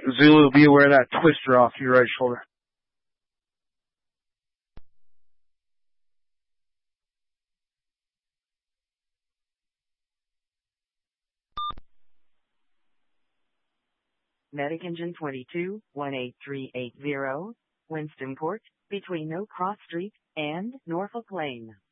Zulu, be aware of that twister off your right shoulder. Medic Engine 22, 18380, Winstonport, between No Cross Street and Norfolk Lane.